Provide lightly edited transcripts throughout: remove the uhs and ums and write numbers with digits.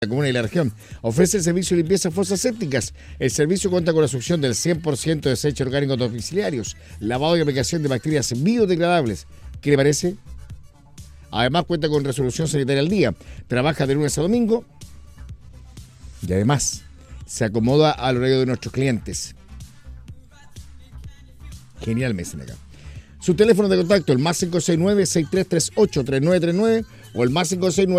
la comuna y la región. Ofrece el servicio de limpieza de fosas sépticas. El servicio cuenta con la succión del 100% de desechos orgánicos domiciliarios, lavado y aplicación de bacterias biodegradables. ¿Qué le parece? Además cuenta con resolución sanitaria al día. Trabaja de lunes a domingo y además se acomoda al horario de nuestros clientes. Genial, me dicen acá. Su teléfono de contacto, el más 569-6338-3939 o el más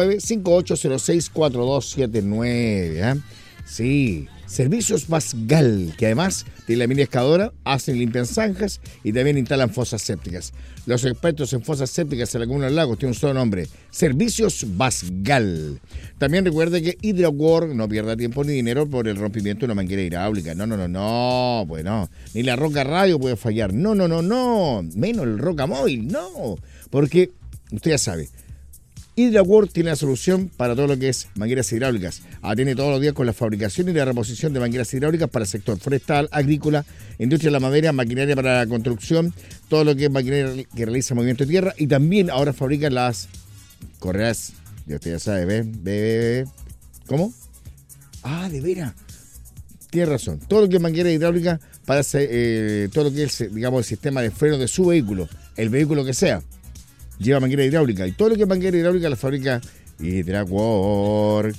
569-5806-4279. ¿eh? Sí, Servicios Basgal, que además tiene la mini excavadora, hacen y limpian zanjas y también instalan fosas sépticas. Los expertos en fosas sépticas en la comuna del Lago tienen un solo nombre, Servicios Basgal. También recuerde que HydroWorld no pierda tiempo ni dinero por el rompimiento de una manguera hidráulica. No, pues no. Ni la roca radio puede fallar. No. Menos el roca móvil, no. Porque, usted ya sabe, HydroWorld tiene la solución para todo lo que es mangueras hidráulicas. Atiende todos los días con la fabricación y la reposición de mangueras hidráulicas para el sector forestal, agrícola, industria de la madera, maquinaria para la construcción, todo lo que es maquinaria que realiza movimiento de tierra y también ahora fabrican las correas, ya usted ya sabe, ve. ¿Cómo? Ah, de veras. Tiene razón. Todo lo que es manguera hidráulica para todo lo que es, digamos, el sistema de freno de su vehículo, el vehículo que sea. Lleva manguera hidráulica y todo lo que es manguera hidráulica la fabrica HydroWorld.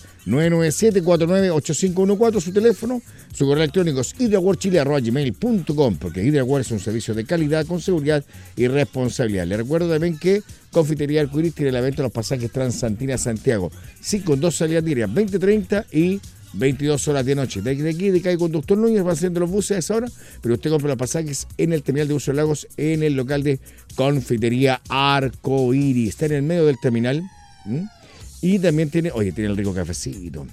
997-498514 su teléfono, su correo electrónico es hydroworldchile@gmail.com, porque HydroWorld es un servicio de calidad con seguridad y responsabilidad. Le recuerdo también que Confitería Arcoiris tiene el evento de los pasajes Transantina Santiago, sí, con 2 salidas diarias, 20:30 y 22 horas de noche. De aquí, de calle Conductor Núñez, van saliendo los buses a esa hora, pero usted compra los pasajes en el terminal de Buses Lagos, en el local de Confitería Arcoiris. Está en el medio del terminal. Y también tiene el rico cafecito.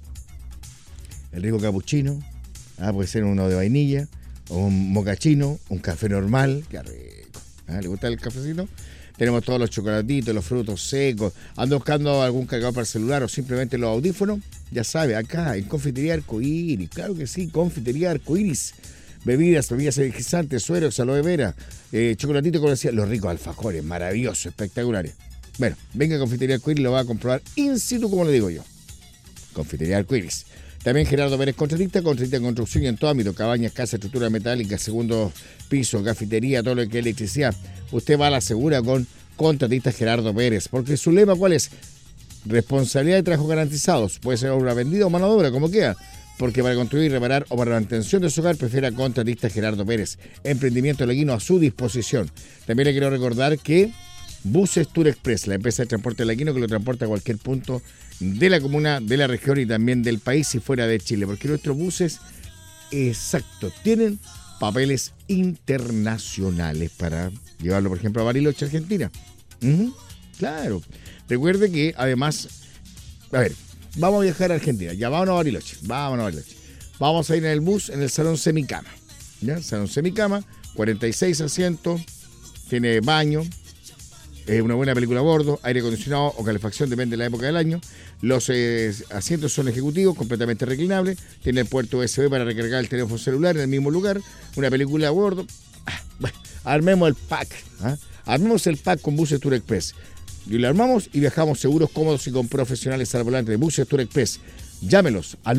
El rico capuchino. Puede ser uno de vainilla, o un mocachino, un café normal. Qué rico. ¿Le gusta el cafecito? Tenemos todos los chocolatitos, los frutos secos. Ando buscando algún cargador para el celular o simplemente los audífonos. Ya sabe, acá en Confitería Arcoiris. Claro que sí, Confitería Arcoiris. Bebidas energizantes, sueros, aloe vera, chocolatito, como decía, los ricos alfajores, maravillosos, espectaculares. Bueno, venga a Confitería Arcoiris y lo va a comprobar in situ, como le digo yo. Confitería Arcoiris. También Gerardo Pérez, contratista en construcción y en todo ámbito, cabañas, casas, estructura metálica, segundo piso, cafetería, todo lo que es electricidad. Usted va a la segura con contratista Gerardo Pérez, porque su lema, ¿cuál es? Responsabilidad y trabajo garantizados. Puede ser obra vendida o mano de obra, como quiera. Porque para construir, reparar o para la mantención de su hogar, prefiere a contratista Gerardo Pérez. Emprendimiento leguino a su disposición. También le quiero recordar que Buses Tour Express, la empresa de transporte leguino que lo transporta a cualquier punto de la comuna, de la región y también del país y fuera de Chile. Porque nuestros buses, exacto, tienen papeles internacionales para llevarlo, por ejemplo, a Bariloche, Argentina. Claro. Recuerde que además, vamos a viajar a Argentina, ya vámonos a Bariloche. Vamos a ir en el bus, en el salón semicama. ¿Ya? Salón semicama, 46 asientos, tiene baño, una buena película a bordo, aire acondicionado o calefacción, depende de la época del año. Los asientos son ejecutivos, completamente reclinables, tiene el puerto USB para recargar el teléfono celular en el mismo lugar, una película a bordo. Armemos el pack. Armemos el pack con Buses Tour Express. Y lo armamos y viajamos seguros, cómodos y con profesionales al volante de Buses Tour Express. Llámelos al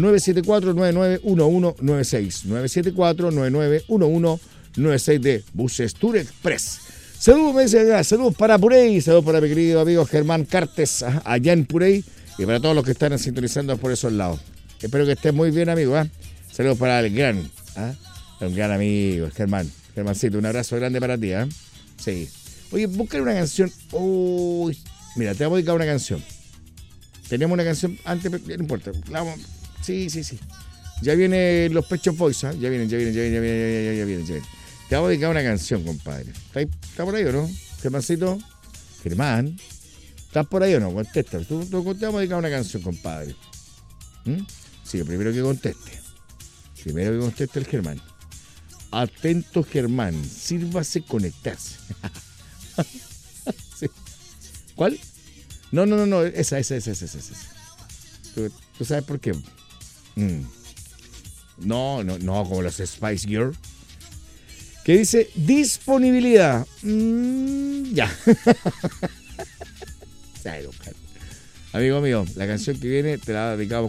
974-991196. 974-991196 de Buses Tour Express. Saludos, me dice acá, saludos para Purey, saludos para mi querido amigo Germán Cartes, allá en Purey, y para todos los que están sintonizando por esos lados. Espero que estés muy bien, amigo. Saludos para el gran amigo, Germán. Germancito, un abrazo grande para ti. Sí. Oye, buscar una canción. Mira, te voy a dedicar una canción. Tenemos una canción antes, no importa. Sí. Ya vienen los Pet Shop Boys, Ya vienen. Te vamos a dedicar una canción, compadre. ¿Está por ahí o no? Germancito. Germán. ¿Estás por ahí o no? Contesta. Te vamos a dedicar una canción, compadre. Sí, primero que conteste el Germán. Atento, Germán. Sírvase conectarse. Sí. ¿Cuál? No. Esa. ¿Tú sabes por qué? No, como los Spice Girl. Que dice disponibilidad. Ya. Amigo mío, la canción que viene te la dedicamos